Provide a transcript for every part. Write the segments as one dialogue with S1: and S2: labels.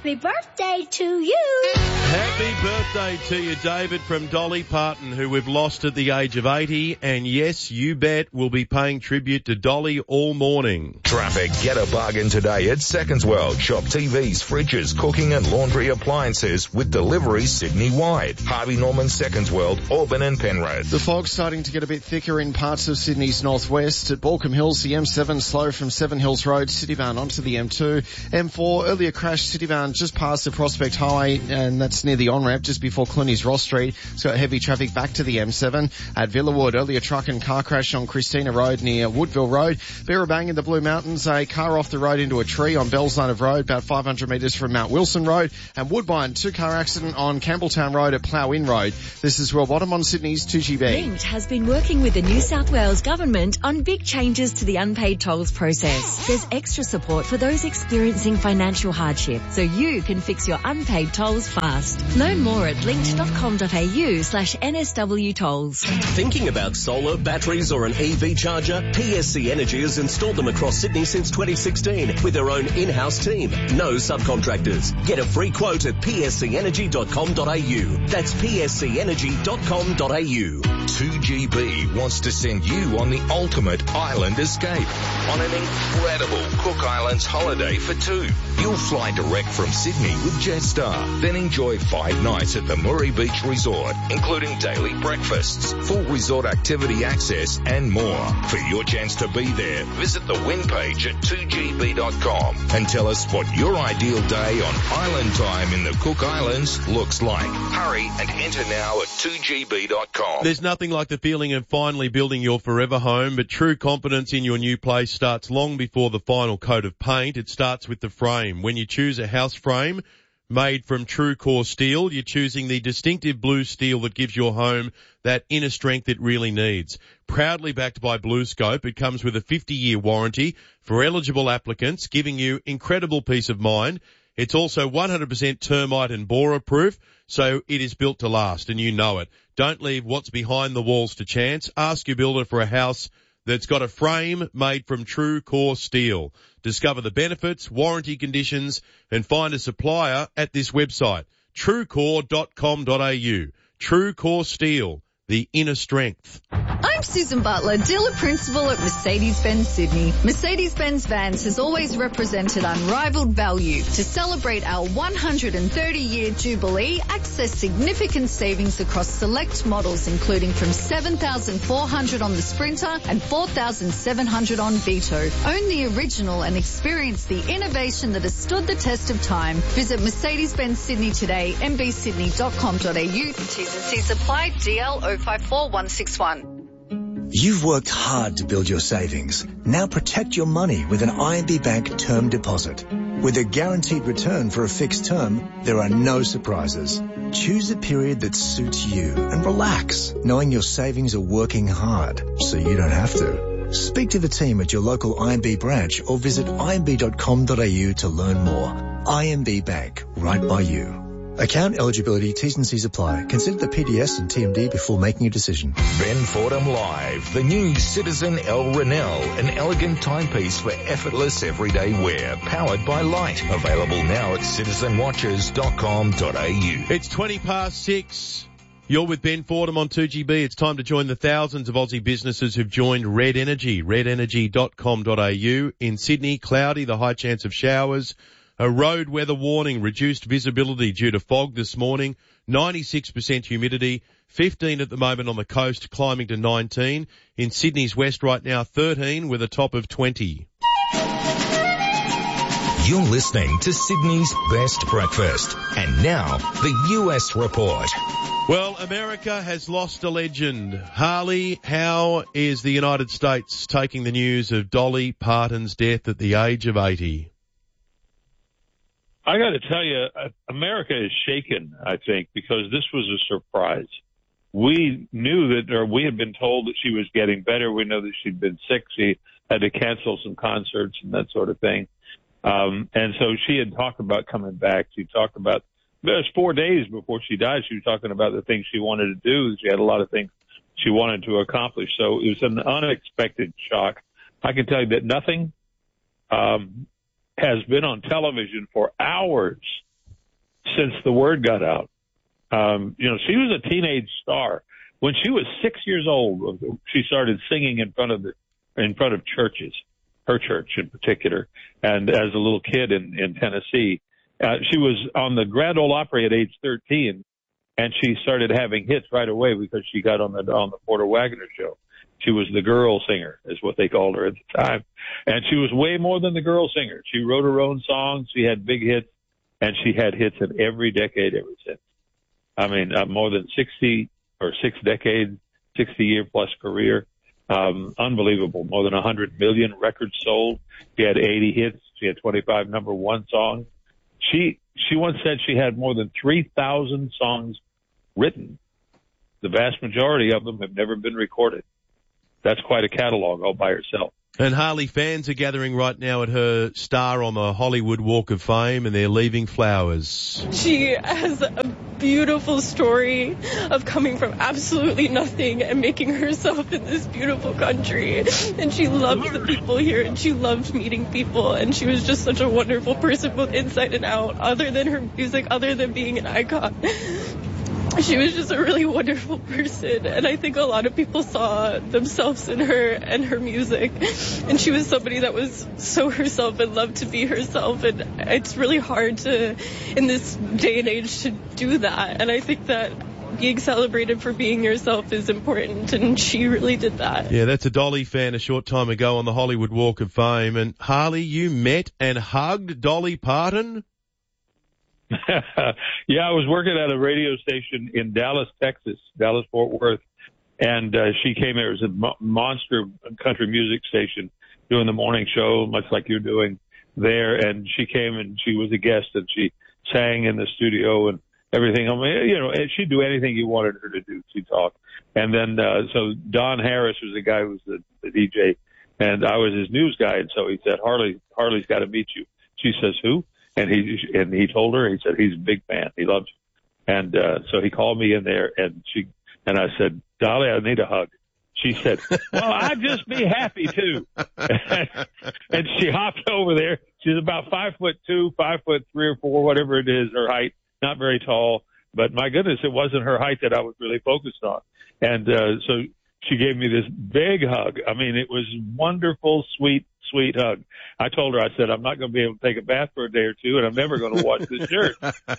S1: Happy birthday to you.
S2: Happy birthday to you, David, from Dolly Parton, who we've lost at the age of 80. And yes, you bet we'll be paying tribute to Dolly all morning.
S3: Traffic. Get a bargain today at Seconds World. Shop TVs, fridges, cooking and laundry appliances with deliveries Sydney-wide. Harvey Norman, Seconds World, Auburn and Penrith.
S4: The fog's starting to get a bit thicker in parts of Sydney's northwest. At Baulkham Hills, the M7 slow from Seven Hills Road, Citybound onto the M2. M4, earlier crash, Citybound just past the Prospect Highway, and that's near the on-ramp just before Cluny's Ross Street. It's got heavy traffic back to the M7. At Villawood, earlier truck and car crash on Christina Road near Woodville Road. Birrabang in the Blue Mountains, a car off the road into a tree on Bell's Line of Road, about 500 metres from Mount Wilson Road. And Woodbine, two-car accident on Campbelltown Road at Plough Inn Road. This is Will Bottom on Sydney's 2GB.
S5: Linked has been working with the New South Wales Government on big changes to the unpaid tolls process. There's extra support for those experiencing financial hardship, so you can fix your unpaid tolls fast. Learn more at linked.com.au/NSW tolls.
S6: Thinking about solar, batteries or an EV charger? PSC Energy has installed them across Sydney since 2016 with their own in-house team. No subcontractors. Get a free quote at pscenergy.com.au. That's pscenergy.com.au.
S3: 2GB wants to send you on the ultimate island escape on an incredible Cook Islands holiday for two. You'll fly direct from Sydney with Jetstar, then enjoy 5 nights at the Murray Beach Resort, including daily breakfasts, full resort activity access and more. For your chance to be there, visit the win page at 2gb.com and tell us what your ideal day on island time in the Cook Islands looks like. Hurry and enter now at 2gb.com.
S2: There's nothing like the feeling of finally building your forever home, but true confidence in your new place starts long before the final coat of paint. It starts with the frame. When you choose a house frame made from true core steel, you're choosing the distinctive blue steel that gives your home that inner strength it really needs. Proudly backed by BlueScope, it comes with a 50-year warranty for eligible applicants, giving you incredible peace of mind. It's also 100% termite and borer proof, so it is built to last, and you know it. Don't leave what's behind the walls to chance. Ask your builder for a house that's got a frame made from true core steel. Discover the benefits, warranty conditions, and find a supplier at this website, truecore.com.au. True Core Steel, the inner strength.
S7: I'm Susan Butler, dealer principal at Mercedes-Benz Sydney. Mercedes-Benz Vans has always represented unrivaled value. To celebrate our 130-year jubilee, access significant savings across select models, including from $7,400 on the Sprinter and $4,700 on Vito. Own the original and experience the innovation that has stood the test of time. Visit Mercedes-Benz Sydney today, mbsydney.com.au. T's and C's apply, DL 054161.
S8: You've worked hard to build your savings. Now protect your money with an IMB Bank term deposit. With a guaranteed return for a fixed term, there are no surprises. Choose a period that suits you and relax, knowing your savings are working hard, so you don't have to. Speak to the team at your local IMB branch or visit imb.com.au to learn more. IMB Bank, right by you. Account eligibility, T's and C's apply. Consider the PDS and TMD before making a decision.
S3: Ben Fordham Live, the new Citizen El Renell, an elegant timepiece for effortless everyday wear, powered by light. Available now at citizenwatches.com.au.
S2: It's 6:20. You're with Ben Fordham on 2GB. It's time to join the thousands of Aussie businesses who've joined Red Energy, redenergy.com.au. In Sydney, cloudy, the high chance of showers. A road weather warning, reduced visibility due to fog this morning, 96% humidity, 15 at the moment on the coast, climbing to 19. In Sydney's west right now, 13 with a top of 20.
S3: You're listening to Sydney's Best Breakfast. And now, the US Report.
S2: Well, America has lost a legend. Harley, how is the United States taking the news of Dolly Parton's death at the age of 80?
S9: I got to tell you, America is shaken, I think, because this was a surprise. We knew that, or we had been told that she was getting better. We know that she'd been sick. She had to cancel some concerts and that sort of thing. And so she had talked about coming back. She talked about, it was 4 days before she died, she was talking about the things she wanted to do. She had a lot of things she wanted to accomplish. So it was an unexpected shock. I can tell you that nothing has been on television for hours since the word got out. She was a teenage star. When she was 6 years old, she started singing in front of churches, her church in particular. And as a little kid in Tennessee, she was on the Grand Ole Opry at age 13, and she started having hits right away because she got on the Porter Wagoner show. She was the girl singer, is what they called her at the time. And she was way more than the girl singer. She wrote her own songs. She had big hits, and she had hits in every decade ever since. I mean, more than 60 or 6 decades, 60-year plus career. Unbelievable. More than 100 million records sold. She had 80 hits. She had 25 number one songs. She once said she had more than 3,000 songs written. The vast majority of them have never been recorded. That's quite a catalog all by herself.
S2: And Harley, fans are gathering right now at her star on the Hollywood Walk of Fame, and they're leaving flowers.
S10: She has a beautiful story of coming from absolutely nothing and making herself in this beautiful country. And she loves the people here, and she loved meeting people, and she was just such a wonderful person, both inside and out, other than her music, other than being an icon. She was just a really wonderful person, and I think a lot of people saw themselves in her and her music, and she was somebody that was so herself and loved to be herself, and it's really hard to, in this day and age, to do that, and I think that being celebrated for being yourself is important, and she really did that.
S2: Yeah, that's a Dolly fan a short time ago on the Hollywood Walk of Fame, and Harley, you met and hugged Dolly Parton?
S9: Yeah, I was working at a radio station in Dallas, Texas, Dallas-Fort Worth, and she came there. It was a monster country music station doing the morning show, much like you're doing there, and she came and she was a guest, and she sang in the studio and everything. I mean, she'd do anything you wanted her to do. She'd talk. And then so Don Harris was the guy who was the DJ, and I was his news guy, and so he said, Harley's got to meet you. She says, who? And he told her, he said, he's a big fan. He loves you. And, so he called me in there and I said, Dolly, I need a hug. She said, well, I'd just be happy to. And she hopped over there. She's about 5'2", 5'3" or 4, whatever it is, her height, not very tall, but my goodness, it wasn't her height that I was really focused on. And, so she gave me this big hug. I mean, it was wonderful, sweet hug. I told her, I said, I'm not going to be able to take a bath for a day or two, and I'm never going to wash this shirt.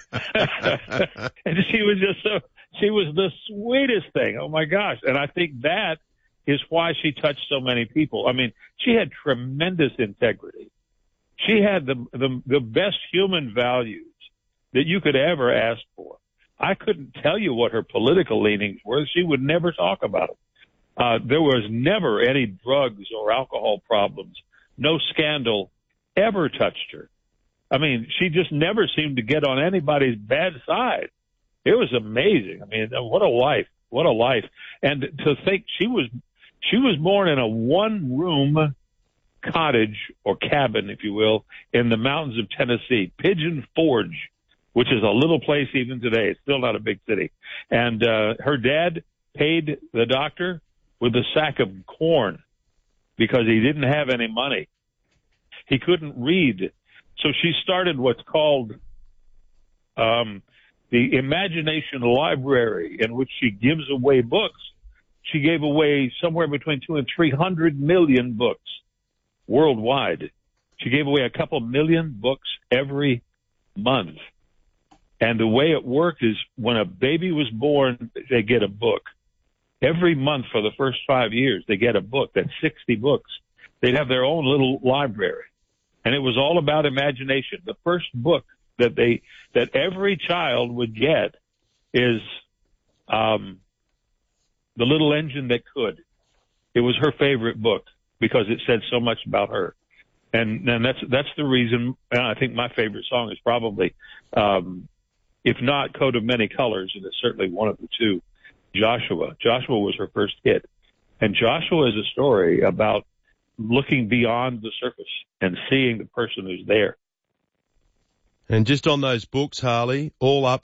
S9: And she was the sweetest thing. Oh my gosh. And I think that is why she touched so many people. I mean, she had tremendous integrity. She had the best human values that you could ever ask for. I couldn't tell you what her political leanings were. She would never talk about them. There was never any drugs or alcohol problems. No scandal ever touched her. I mean, she just never seemed to get on anybody's bad side. It was amazing. I mean, what a life. What a life. And to think she was born in a one-room cottage or cabin, if you will, in the mountains of Tennessee, Pigeon Forge, which is a little place even today. It's still not a big city. And her dad paid the doctor with a sack of corn because he didn't have any money. He couldn't read. So she started what's called the Imagination Library, in which she gives away books. She gave away somewhere between 200 and 300 million books worldwide. She gave away a couple million books every month. And the way it worked is when a baby was born, they get a book. Every month for the first 5 years, they get a book. That's 60 books. They'd have their own little library. And it was all about imagination. The first book that every child would get is, The Little Engine That Could. It was her favorite book because it said so much about her. And that's the reason. And I think my favorite song is probably, if not Coat of Many Colors, and it's certainly one of the two, Joshua. Joshua was her first hit. And Joshua is a story about looking beyond the surface and seeing the person who's there.
S2: And just on those books, Harley, all up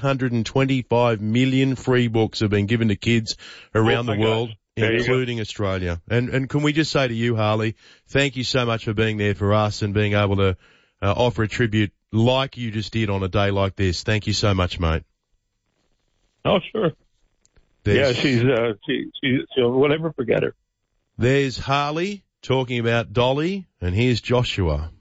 S2: 325 million free books have been given to kids around the world, including Australia. And can we just say to you, Harley, thank you so much for being there for us and being able to offer a tribute like you just did on a day like this. Thank you so much, mate.
S9: Oh, sure. Yeah, we'll never forget her.
S2: There's Harley talking about Dolly, and here's Joshua.